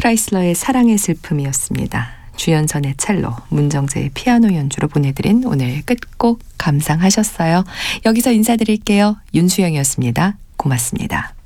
크라이슬러의 사랑의 슬픔이었습니다. 주연선의 첼로, 문정재의 피아노 연주로 보내드린 오늘 끝곡 감상하셨어요. 여기서 인사드릴게요. 윤수영이었습니다. 고맙습니다.